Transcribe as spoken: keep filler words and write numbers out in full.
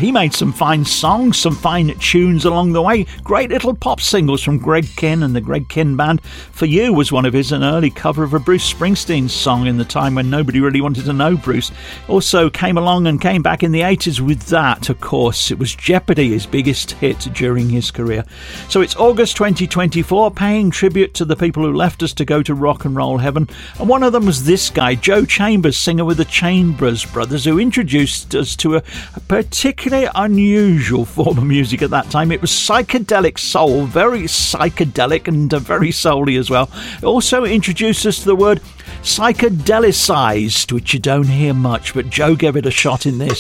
He made some fine songs, some fine tunes along the way. Great little pop singles from Greg Kihn and the Greg Kihn Band. For You was one of his, an early cover of a Bruce Springsteen song in the time when nobody really wanted to know Bruce. Also came along and came back in the eighties with that, of course. It was Jeopardy, his biggest hit during his career. So it's August twenty twenty-four, paying tribute to the people who left us to go to rock and roll heaven. And one of them was this guy, Joe Chambers, singer with the Chambers Brothers, who introduced us to a, a particularly unusual form of music at that time. It was psychedelic soul, very psychedelic and uh, very soul-y as well. It also introduced us to the word psychedelicized, which you don't hear much, but Joe gave it a shot in this.